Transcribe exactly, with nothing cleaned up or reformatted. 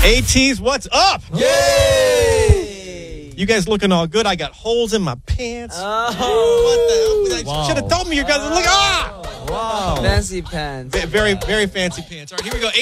ATs, what's up? Yay! You guys looking all good. I got holes in my pants. Oh. What the? Wow. Should have told me you guys. Look, ah! Wow. Fancy pants. Very, very fancy pants. All right, here we go.